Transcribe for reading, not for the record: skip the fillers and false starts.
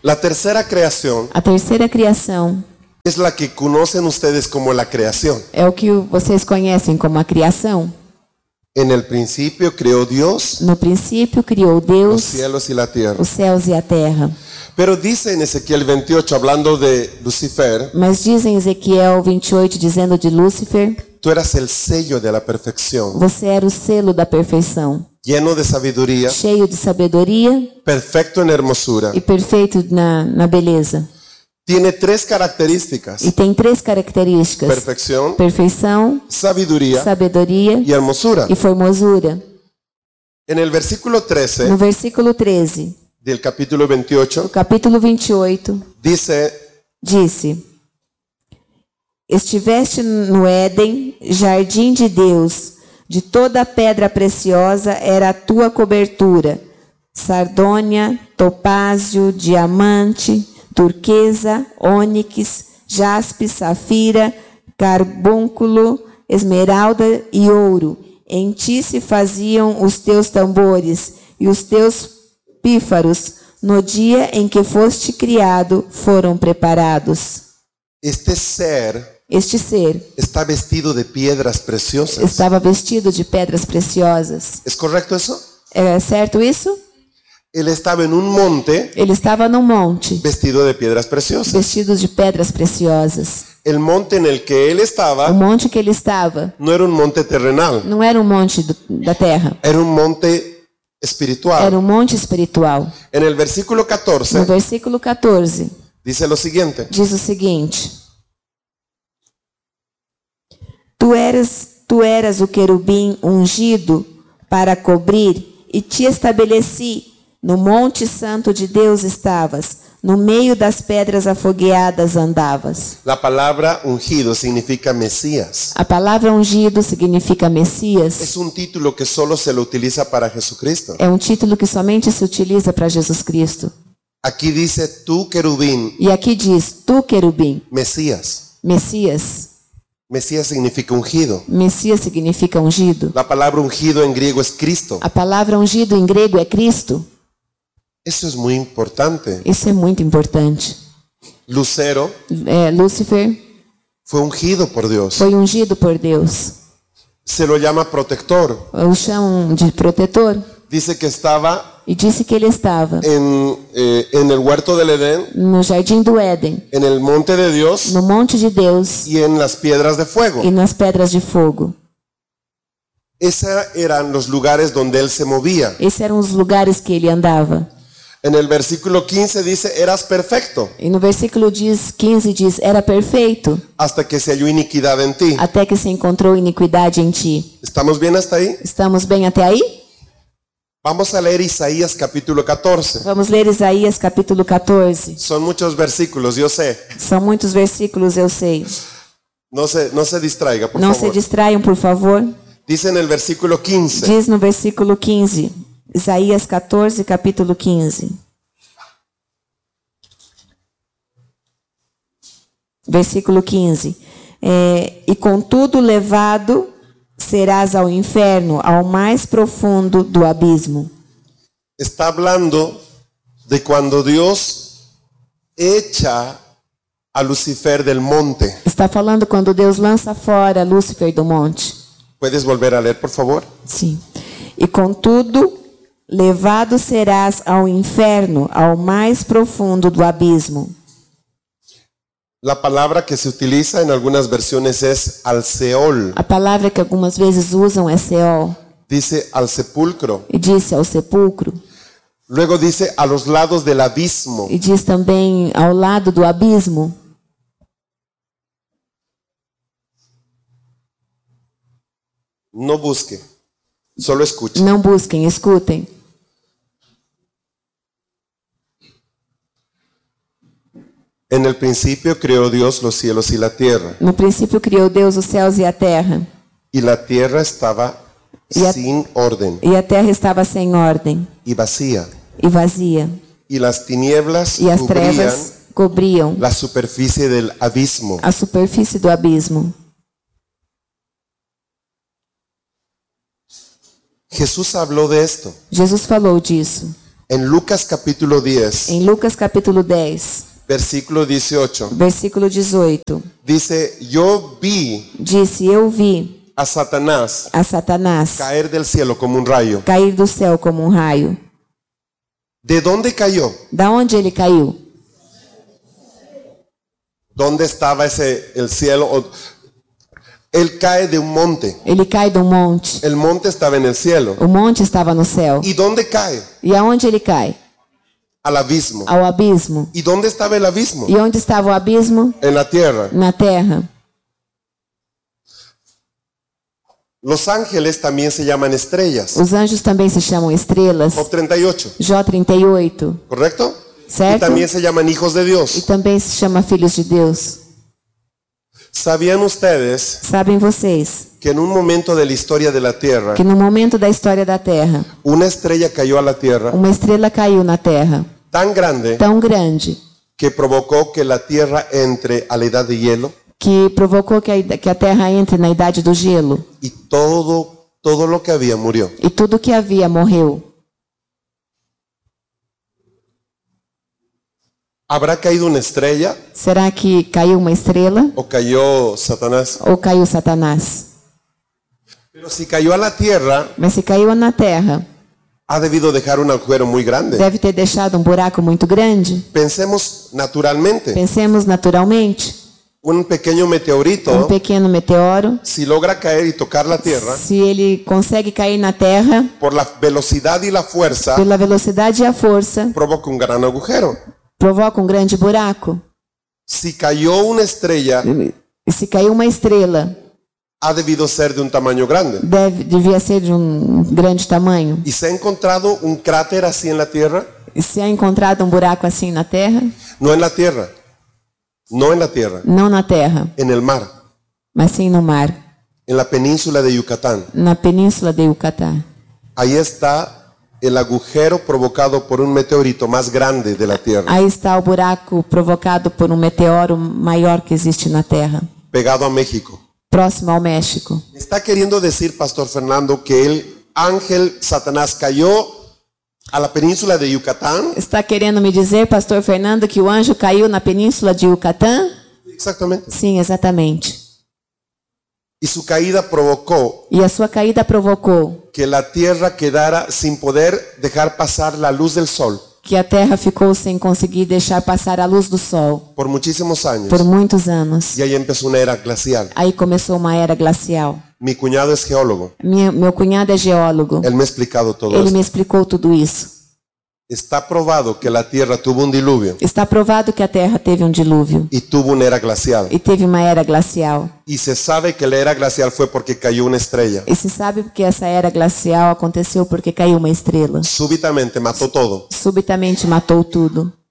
La tercera creación A terceira criação es la que conocen ustedes como la creación. é o que vocês conhecem como a criação. En el principio creó Dios No princípio criou los Deus cielos y la tierra. os céus e a terra. Pero dice en Ezequiel 28, hablando de Lucifer, Mas diz em Ezequiel 28, dizendo de Lúcifer, tú eras el sello de la perfección, você era o selo da perfeição, lleno de sabiduría, cheio de sabedoria perfecto en hermosura. e perfeito na beleza. Tiene tres características: E tem três características: perfección, perfeição, sabiduría sabedoria y hermosura. e formosura. En el versículo 13 No versículo 13, del capítulo 28 no capítulo 28, dice: disse: Estiveste no Éden, jardim de Deus, de toda pedra preciosa era a tua cobertura, sardônia, topázio, diamante, turquesa, ônix, jaspe, safira, carbúnculo, esmeralda e ouro. Em ti se faziam os teus tambores e os teus pífaros, no dia em que foste criado, foram preparados. este ser Este ser está vestido de piedras preciosas. estava vestido de pedras preciosas. ¿Es correcto eso? É certo isso? Él estaba en un monte Ele estava num monte, vestido de piedras preciosas. vestido de pedras preciosas. El monte en el que él O estaba monte que ele estava no era un monte terrenal, não era um monte da terra, era un monte espiritual. era um monte espiritual. En el versículo No 14 versículo 14, dice lo siguiente: diz o seguinte: Tu eras o querubim ungido para cobrir, e te estabeleci. No monte santo de Deus estavas, no meio das pedras afogueadas andavas. La palabra ungido significa Mesías. A palavra ungido significa Messias. Es un título que solo se lo utiliza para Jesucristo. É um título que somente se utiliza para Jesus Cristo. Aquí dice tú querubín, E aqui diz, tu querubim, Mesías. Messias. Mesías significa ungido. Messias significa ungido. La palabra ungido en griego es Cristo. A palavra ungido em grego é Cristo. Eso es muy importante. Isso é muito importante. Lucero Lúcifer fue ungido por Dios. foi ungido por Deus. Se lo llama protector. O chão de protetor. Dice que estaba E disse que ele estava en el huerto del Edén, no jardim do Éden, en el monte de Dios no monte de Deus y en las piedras de fuego. e nas pedras de fogo. Esos eran los lugares donde él se movía. Esses eram os lugares que ele andava. En el versículo 15 dice: eras perfecto E no versículo 15 diz, era perfeito, hasta que se halló iniquidad en ti. até que se encontrou iniquidade em ti. ¿Estamos bien hasta ahí? Estamos bem até aí? Vamos a leer Isaías capítulo 14. Vamos ler Isaías capítulo 14. Son muchos versículos, yo sé. São muitos versículos, eu sei. No se distraiga, por Não se favor. distraiam, por favor. Dice en el versículo 15: Diz no versículo 15, Isaías 14, capítulo 15. Versículo 15. E contudo levado serás ao inferno, ao mais profundo do abismo. está hablando de cuando Dios echa a Lucifer del monte. Está falando quando Deus lança fora Lúcifer do monte. ¿Puedes volver a leer, por favor? Sim. E contudo levado serás ao inferno, ao mais profundo do abismo. La palabra que se utiliza en algunas versiones es al Seol. A palavra que algumas vezes usam é Seol. Dice al sepulcro. E disse ao sepulcro. Luego dice a los lados del abismo. E diz também ao lado do abismo. No busque, solo escuche. Não busquem, escutem. En el principio creó Dios los cielos y la tierra. No princípio criou Deus os céus e a terra. Y la tierra estaba sin orden E a terra estava sem ordem y vacía. e vazia. Y las tinieblas E as cubrían trevas cobriam la superficie del abismo. a superfície do abismo. Jesús habló de esto. Jesus falou disso. En Lucas capítulo 10, Em Lucas capítulo 10, versículo 18, versículo 18, dice, yo vi disse: Eu vi a Satanás a Satanás caer del cielo como un rayo. cair do céu como um raio. ¿De dónde cayó? Da onde ele caiu? ¿Dónde estaba el cielo? Él cae de un monte. Ele cai de um monte. El monte estaba en el cielo. O monte estava no céu. ¿Y dónde cae? E aonde ele cai? Al abismo. Ao abismo. ¿Y dónde estaba el abismo? E onde estava o abismo? En la tierra. Na terra. Los ángeles también se llaman estrellas. Os anjos também se chamam estrelas. Job 38, Jó 38. ¿correcto? Y Certo? también se llaman hijos de E Dios. também se chama filhos de Deus. ¿Sabían ustedes Sabem vocês que en un momento de la historia de la tierra, que no momento da história da terra, una estrella cayó a la tierra uma estrela caiu na terra tan grande tão grande que provocó que la tierra entre a la edad de hielo que provocou que a terra entre na idade do gelo y todo lo que había murió? e tudo que havia morreu? ¿Habrá caído una estrella Será que caiu uma estrela o cayó Satanás? ou caiu Satanás? Pero si cayó a la tierra, Mas se caiu na terra, ha debido dejar un agujero muy grande. deve ter deixado um buraco muito grande. Pensemos naturalmente, Pensemos naturalmente. un pequeño meteorito, Pequeno meteoro, si logra caer y tocar la tierra, se ele consegue cair na terra, por la velocidad y la fuerza, pela velocidade e a força, provoca un gran agujero. provoca um grande buraco. Si cayó una estrella, E se caiu uma estrela, ha debido ser de un tamaño grande. devia ser de um grande tamanho. ¿Y se ha encontrado un cráter así en la tierra? E se ha encontrado um buraco assim na terra? No en la tierra, no en la tierra, Não na terra, en el mar, mas sim no mar, en la península de Yucatán. na península de Yucatán. Ahí está el agujero provocado por un meteorito más grande de la tierra, Aí está o buraco provocado por um meteoro maior que existe na terra, pegado a México. próximo ao México. Está queriendo decir, Pastor Fernando, que el ángel Satanás cayó a la península de Yucatán. Está querendo me dizer, pastor Fernando, que o anjo caiu na península de Yucatán? Exactamente. Sim, exatamente. Y su caída provocó E a sua caída provocou que la tierra quedara sin poder dejar pasar la luz del sol que a terra ficou sem conseguir deixar passar a luz do sol por muchísimos años. por muitos anos. Y ahí empezó una era glacial. Aí começou uma era glacial. Mi cuñado es geólogo. Meu cunhado é geólogo. Él me ha explicado todo Ele esto. me explicou tudo isso. Está probado que la tierra tuvo un diluvio Está provado que a terra teve um dilúvio y tuvo una era glacial. e teve uma era glacial. Y se sabe que la era glacial fue porque cayó una estrella. E se sabe que essa era glacial aconteceu porque caiu uma estrela. Súbitamente mató todo. Subitamente matou tudo.